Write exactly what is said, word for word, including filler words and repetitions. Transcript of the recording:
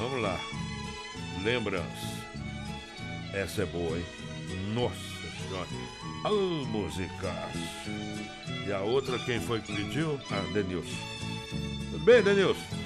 Vamos lá. Lembrança. Essa é boa, hein? Nossa Senhora. Ah, músicas. E a outra, quem foi que pediu? Ah, Denilson. Tudo bem, Denilson?